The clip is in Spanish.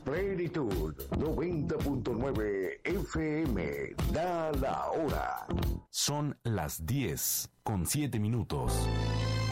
Plenitud 90.9 FM. Da la hora. Son las 10:07.